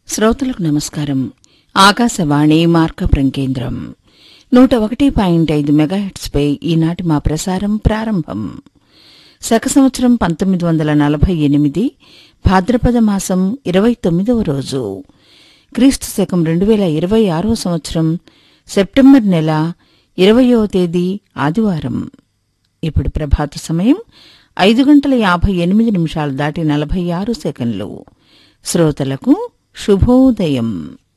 శ్రోతలకు నమస్కారం. ఆకాశవాణి మార్కాపురం కేంద్రం 101.5 మెగాహెర్ట్జ్పై ఈనాటి మా ప్రసారం ప్రారంభం. శక సంవత్సరం 1948 భాద్రపద మాసం 29వ రోజు, క్రీస్తు శకం 2026వ సంవత్సరం సెప్టెంబర్ నెల 20వ తేదీ ఆదివారం. ఇప్పుడు ప్రభాత సమయం 5:58 దాటి 46 సెకన్లు. శ్రోతలకు శుభోదయం.